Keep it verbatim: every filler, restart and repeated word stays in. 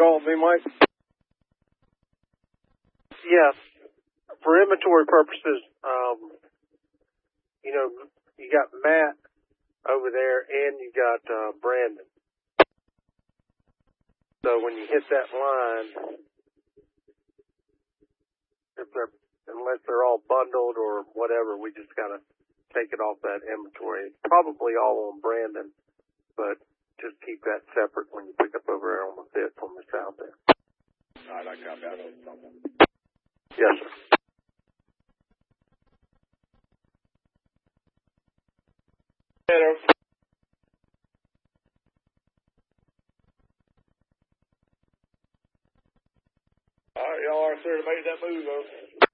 calling me, Mike? Yes. For inventory purposes, um, you know, you got Matt over there and you got uh, Brandon. So when you hit that line, if they're, unless they're all bundled or whatever, we just gotta take it off that inventory. It's probably all on Brandon, but just keep that separate when you pick up over there on the fifth on the south there. All right, I got that on something. Yes, sir. Better. All right, y'all are there to make that move, though.